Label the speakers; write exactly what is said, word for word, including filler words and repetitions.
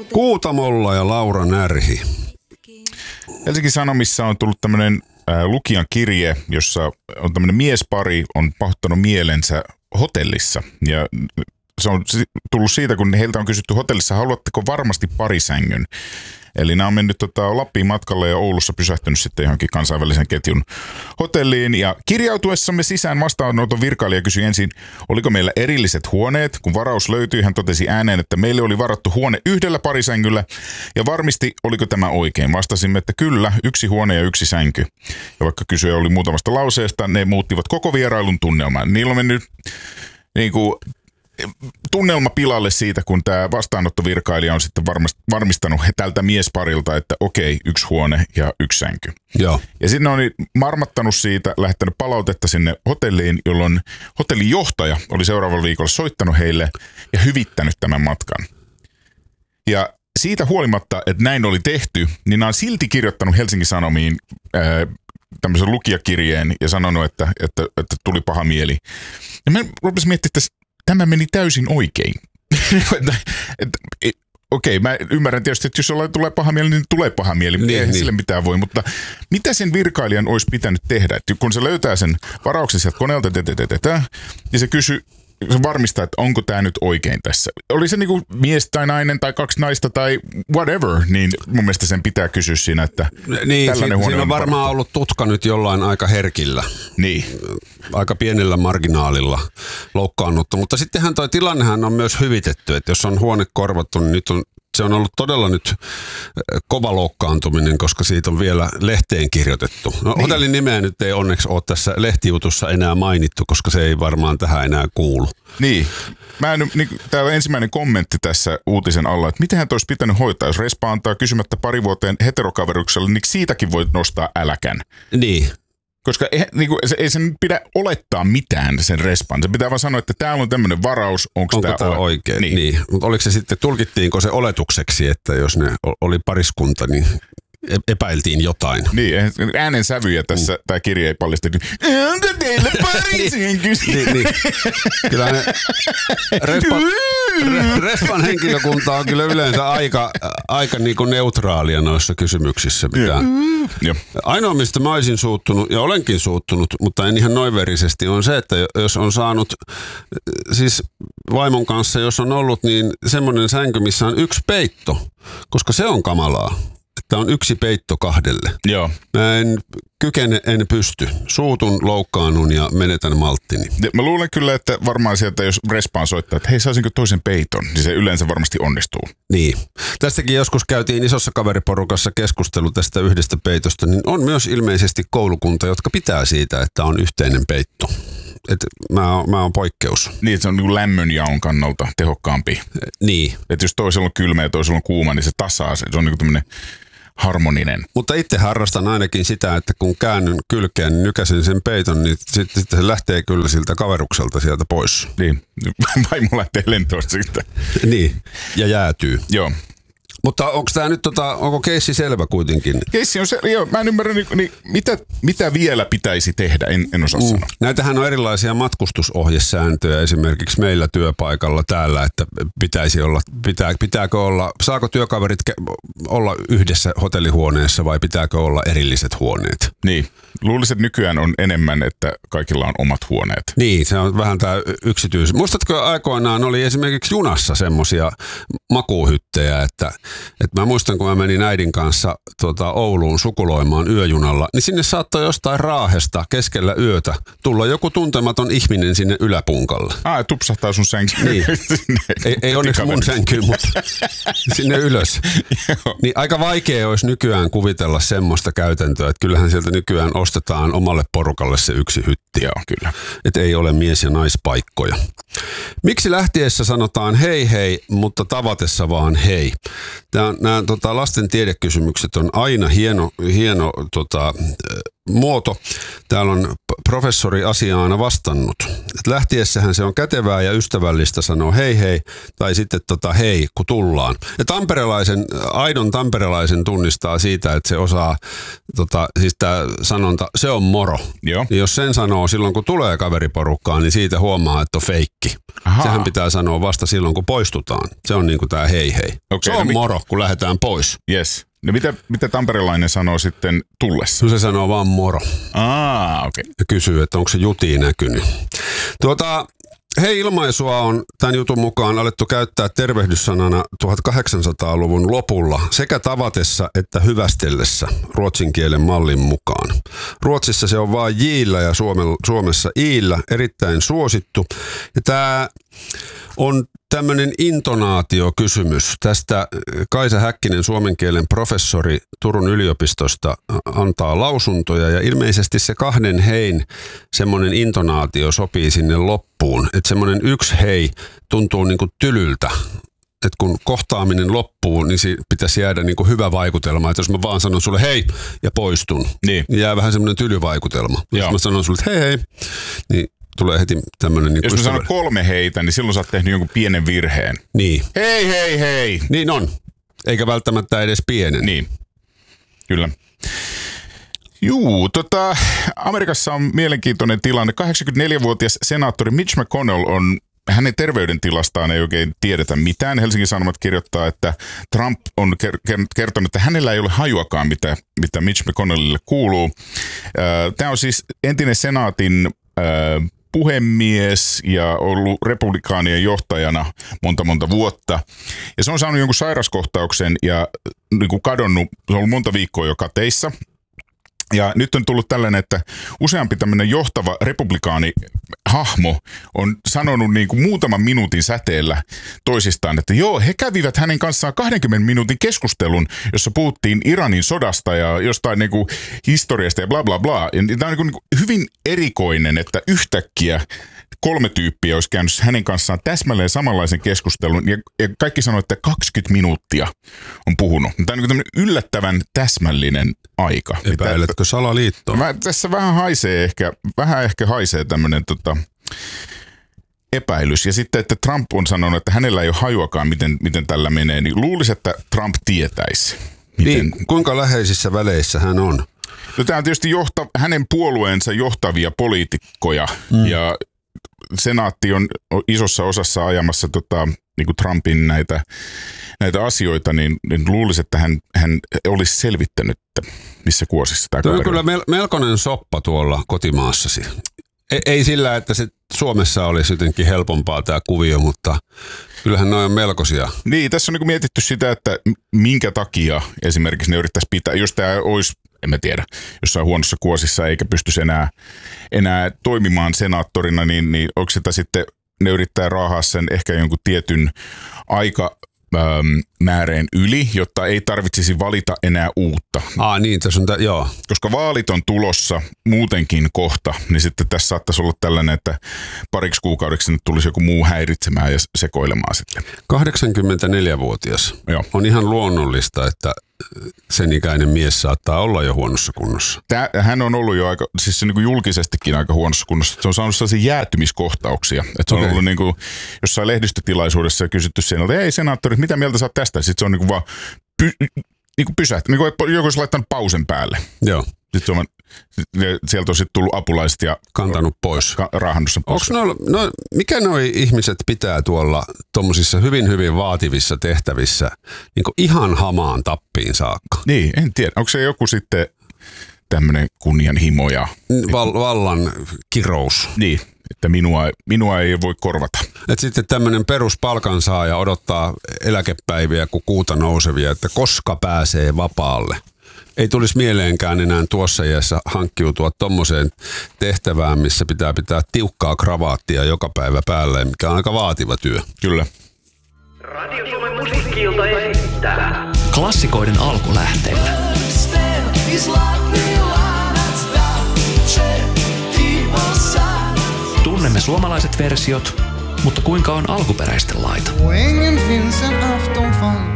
Speaker 1: Kuutamolla ja Laura Närhi.
Speaker 2: Helsingin Sanomissa on tullut tämmöinen äh, lukijan kirje, jossa on tämmöinen miespari on pahoittanut mielensä hotellissa. Ja se on tullut siitä, kun heiltä on kysytty hotellissa, haluatteko varmasti parisängyn? Eli nämä on mennyt tota, Lappiin matkalle ja Oulussa pysähtynyt sitten johonkin kansainvälisen ketjun hotelliin. Ja kirjautuessamme sisään vastaanoton virkailija kysyi ensin, oliko meillä erilliset huoneet. Kun varaus löytyi, hän totesi ääneen, että meille oli varattu huone yhdellä parisängyllä ja varmisti, oliko tämä oikein. Vastasimme, että kyllä, yksi huone ja yksi sänky. Ja vaikka kysyjä oli muutamasta lauseesta, ne muuttivat koko vierailun tunnelman. Niillä on mennyt niin kuin tunnelma pilalle siitä, kun tämä vastaanottovirkailija on sitten varmistanut tältä miesparilta, että okei, yksi huone ja yksi sänky.
Speaker 1: Joo.
Speaker 2: Ja sitten on marmattanut siitä, lähettänyt palautetta sinne hotelliin, jolloin hotellin johtaja oli seuraavalla viikolla soittanut heille ja hyvittänyt tämän matkan. Ja siitä huolimatta, että näin oli tehty, niin nämä on silti kirjoittanut Helsingin Sanomiin ää, tämmöisen lukijakirjeen ja sanonut, että, että, että tuli paha mieli. Ja mä rupesin miettimään, että tämä meni täysin oikein. Okei, mä ymmärrän tietysti, että jos jollain tulee paha mieli, niin tulee paha mieli. Niin, eihän niin. Sille mitään voi, mutta mitä sen virkailijan olisi pitänyt tehdä? Että kun se löytää sen varauksen sieltä koneelta, ja se kysyy, se varmistaa, että onko tämä nyt oikein tässä. Oli se niinku mies tai nainen tai kaksi naista tai whatever, niin mun mielestä sen pitää kysyä siinä, että
Speaker 1: niin,
Speaker 2: tällainen
Speaker 1: si-
Speaker 2: huone
Speaker 1: siinä on varmaan
Speaker 2: varattu.
Speaker 1: ollut tutka nyt jollain aika herkillä.
Speaker 2: Niin.
Speaker 1: Aika pienellä marginaalilla loukkaannuttu, mutta sittenhän toi tilannehan on myös hyvitetty, että jos on huone korvattu, niin nyt on se on ollut todella nyt kova loukkaantuminen, koska siitä on vielä lehteen kirjoitettu. No, niin. Hotellin nimeä nyt ei onneksi ole tässä lehtijutussa enää mainittu, koska se ei varmaan tähän enää kuulu.
Speaker 2: Niin. Mä en, niin, täällä on ensimmäinen kommentti tässä uutisen alla, että mitenhän toi olisi pitänyt hoitaa, jos respa antaa kysymättä pari vuoteen heterokaverukselle, niin siitäkin voi nostaa äläkän.
Speaker 1: Niin.
Speaker 2: Koska ei, niin kuin, se, ei sen pidä olettaa mitään sen respan. Se pitää vaan sanoa, että täällä on tämmöinen varaus, onko,
Speaker 1: onko tämä
Speaker 2: ole-
Speaker 1: oikein.
Speaker 2: Niin.
Speaker 1: Niin. Mutta oliko se sitten, tulkittiinko se oletukseksi, että jos ne oli pariskunta, niin epäiltiin jotain.
Speaker 2: Niin, äänen sävyjä tässä, mm. tämä kirja ei paljastettu. Onko teillä parisänky?
Speaker 1: niin, niin. Kyllä ne respan, re, respan henkilökunta on kyllä yleensä aika, aika niinku neutraalia noissa kysymyksissä. Mitä.
Speaker 2: Mm.
Speaker 1: Ainoa, mistä mä olisin suuttunut, ja olenkin suuttunut, mutta en ihan noin-verisesti, on se, että jos on saanut, siis vaimon kanssa, jos on ollut, niin semmoinen sänky, missä on yksi peitto, koska se on kamalaa. Että on yksi peitto kahdelle.
Speaker 2: Joo.
Speaker 1: Mä en kykene, en pysty. Suutun, loukkaannun ja menetän malttini.
Speaker 2: Mä luulen kyllä, että varmaan sieltä, jos respaan soittaa, että hei, saisinko toisen peiton, niin se yleensä varmasti onnistuu.
Speaker 1: Niin. Tästäkin joskus käytiin isossa kaveriporukassa keskustelu tästä yhdestä peitosta, niin on myös ilmeisesti koulukunta, jotka pitää siitä, että on yhteinen peitto. Että mä oon, mä oon poikkeus.
Speaker 2: Niin, että se on niin kuin lämmönjaon kannalta tehokkaampi.
Speaker 1: Niin.
Speaker 2: Että jos toisella on kylmä ja toisella on kuuma, niin se tasaa se. Se on niin kuin tämmöinen harmoninen.
Speaker 1: Mutta itse harrastan ainakin sitä, että kun käännyn kylkeen, niin nykäsen sen peiton, niin sitten sit se lähtee kyllä siltä kaverukselta sieltä pois.
Speaker 2: Niin, vaimo lähtee lentoon siitä.
Speaker 1: Niin, ja jäätyy.
Speaker 2: Joo.
Speaker 1: Mutta onko tämä nyt, tota, onko keissi selvä kuitenkin?
Speaker 2: Keissi on se, joo, mä en ymmärrä, niin, niin, mitä, mitä vielä pitäisi tehdä, en, en osaa mm. sanoa.
Speaker 1: Näitähän on erilaisia matkustusohjesääntöjä esimerkiksi meillä työpaikalla täällä, että pitäisi olla, pitää, pitääkö olla, saako työkaverit olla yhdessä hotellihuoneessa vai pitääkö olla erilliset huoneet?
Speaker 2: Niin, luulisin, että nykyään on enemmän, että kaikilla on omat huoneet.
Speaker 1: Niin, se on vähän tämä yksityis. Muistatko aikoinaan oli esimerkiksi junassa semmoisia makuuhyttejä, että että mä muistan, kun mä menin äidin kanssa tuota, Ouluun sukuloimaan yöjunalla, niin sinne saattoi jostain Raahesta keskellä yötä tulla joku tuntematon ihminen sinne yläpunkalle.
Speaker 2: Ah, tupsahtaa sun sänkyyn.
Speaker 1: Niin. ei, ei onneksi mun sänkyyn, mutta sinne ylös. Niin aika vaikea olisi nykyään kuvitella semmoista käytäntöä, että kyllähän sieltä nykyään ostetaan omalle porukalle se yksi hytti.
Speaker 2: Joo, kyllä.
Speaker 1: Että ei ole mies- ja naispaikkoja. Miksi lähtiessä sanotaan hei hei, mutta tavatessa vaan hei? Nämä, nämä tota, lasten tiedekysymykset on aina hieno, hieno tota, muoto. Täällä on professori asiaan vastannut. Et lähtiessähän se on kätevää ja ystävällistä sanoa hei hei tai sitten tota hei kun tullaan. Ja tamperelaisen, aidon tamperelaisen tunnistaa siitä, että se osaa, tota, siis tämä sanonta, se on moro.
Speaker 2: Joo.
Speaker 1: Ja jos sen sanoo silloin kun tulee kaveriporukkaan, niin siitä huomaa, että on feikki. Aha. Sehän pitää sanoa vasta silloin kun poistutaan. Se on niin kuin tämä hei hei. Okay, se on no moro kun lähdetään pois.
Speaker 2: Yes. No mitä, mitä tamperelainen sanoo sitten tullessa?
Speaker 1: No se sanoo vaan moro.
Speaker 2: Aa, okei. Okay.
Speaker 1: Ja kysyy, että onko se juti näkynyt. Tuota, hei ilmaisua on tämän jutun mukaan alettu käyttää tervehdyssanana tuhatkahdeksansataaluvun lopulla sekä tavatessa että hyvästellessä ruotsin kielen mallin mukaan. Ruotsissa se on vaan jillä ja Suomessa iillä, erittäin suosittu. Ja tämä on tämmöinen intonaatiokysymys. Tästä Kaisa Häkkinen, suomen kielen professori Turun yliopistosta, antaa lausuntoja ja ilmeisesti se kahden hein semmoinen intonaatio sopii sinne loppuun. Että semmoinen yksi hei tuntuu niinku tylyltä. Että kun kohtaaminen loppuu, niin pitäisi jäädä niinku hyvä vaikutelma. Että jos mä vaan sanon sulle hei ja poistun, niin jää vähän semmoinen tylyvaikutelma. Jos mä sanon sulle hei hei, niin tulee heti tämmöinen... Niin
Speaker 2: jos mä sanon kolme heitä, niin silloin sä oot tehnyt jonkun pienen virheen.
Speaker 1: Niin.
Speaker 2: Hei, hei, hei.
Speaker 1: Niin on. Eikä välttämättä edes pienen.
Speaker 2: Niin. Kyllä. Juu, tota, Amerikassa on mielenkiintoinen tilanne. kahdeksankymmentäneljävuotias senaattori Mitch McConnell on, hänen terveydentilastaan ei oikein tiedetä mitään. Helsingin Sanomat kirjoittaa, että Trump on kertonut, että hänellä ei ole hajuakaan, mitä, mitä Mitch McConnellille kuuluu. Tämä on siis entinen senaatin puhemies ja ollut republikaanien johtajana monta monta vuotta. Ja se on saanut jonkun sairaskohtauksen ja niin kuin kadonnut, se on ollut monta viikkoa jo kateissa. Ja nyt on tullut tällainen, että useampi tämmöinen johtava republikaanihahmo on sanonut niin kuin muutaman minuutin säteellä toisistaan, että joo, he kävivät hänen kanssaan kahdenkymmenen minuutin keskustelun, jossa puhuttiin Iranin sodasta ja jostain niin kuin historiasta ja bla bla bla. Ja tämä on niin kuin hyvin erikoinen, että yhtäkkiä kolme tyyppiä olisi käynyt hänen kanssaan täsmälleen samanlaisen keskustelun ja, ja kaikki sanoi, että kaksikymmentä minuuttia on puhunut. Tämä on niin tämmöinen yllättävän täsmällinen aika.
Speaker 1: Epäiletkö salaliittoa?
Speaker 2: Mä, tässä vähän haisee ehkä, vähän ehkä haisee tämmöinen tota, epäilys. Ja sitten, että Trump on sanonut, että hänellä ei ole hajuakaan, miten, miten tällä menee, niin luulisi, että Trump tietäisi. Miten...
Speaker 1: Niin, kuinka läheisissä väleissä hän on?
Speaker 2: No, tämä on tietysti johta, hänen puolueensa johtavia poliitikkoja mm. ja senaatti on isossa osassa ajamassa tota, niin kuin Trumpin näitä, näitä asioita, niin, niin luulisi, että hän, hän olisi selvittänyt, että missä kuosissa tämä
Speaker 1: kaveri on. Kyllä mel- melkoinen soppa tuolla kotimaassasi. Ei, ei sillä, että se Suomessa olisi jotenkin helpompaa tämä kuvio, mutta kyllähän ne on melkoisia.
Speaker 2: Niin, tässä on niin mietitty sitä, että minkä takia esimerkiksi ne yrittäisi pitää, jos tämä olisi, en mä tiedä, jossain huonossa kuosissa eikä pystyisi enää, enää toimimaan senaattorina, niin, niin onko sitä sitten, ne yrittää raahaa sen ehkä jonkun tietyn aika ähm, määreen yli, jotta ei tarvitsisi valita enää uutta.
Speaker 1: Aa niin, tässä on, tä- joo.
Speaker 2: Koska vaalit on tulossa muutenkin kohta, niin sitten tässä saattaisi olla tällainen, että pariksi kuukaudeksi nyt tulisi joku muu häiritsemään ja sekoilemaan sitten.
Speaker 1: kahdeksankymmentäneljävuotias. Joo. On ihan luonnollista, että sen ikäinen mies saattaa olla jo huonossa kunnossa.
Speaker 2: Tää, hän on ollut jo aika, siis se niin kuin julkisestikin aika huonossa kunnossa. Se on saanut sellaisia jäätymiskohtauksia. Että se on okay. ollut niin kuin jossain lehdistötilaisuudessa ja kysytty sen, että ei senaattori, mitä mieltä sä oot tästä? Sitten se on niin kuin vaan py, niin kuin pysähty, niin kuin joku olisi laittanut pausen päälle.
Speaker 1: Joo.
Speaker 2: Sitten on, sieltä on sitten tullut apulaiset ja
Speaker 1: kantanut pois.
Speaker 2: Ka, raahannut sen pois.
Speaker 1: No, no, mikä noi ihmiset pitää tuolla tuommoisissa hyvin, hyvin vaativissa tehtävissä niin kuin ihan hamaan tappiin saakka?
Speaker 2: Niin, en tiedä. Onko se joku sitten tämmöinen kunnianhimo ja...
Speaker 1: Val, vallan kirous.
Speaker 2: Niin, että minua, minua ei voi korvata.
Speaker 1: Et sitten tämmöinen peruspalkansaaja odottaa eläkepäiviä kuin kuuta nousevia, että koska pääsee vapaalle. Ei tulisi mieleenkään enää tuossa iässä hankkiutua tommoseen tehtävään, missä pitää pitää tiukkaa kravaattia joka päivä päälle, mikä on aika vaativa työ.
Speaker 2: Kyllä.
Speaker 3: Radio Suomen musiikki-ilta esittää
Speaker 4: klassikoiden alkulähteitä. Tunnemme suomalaiset versiot, mutta kuinka on alkuperäisten laita?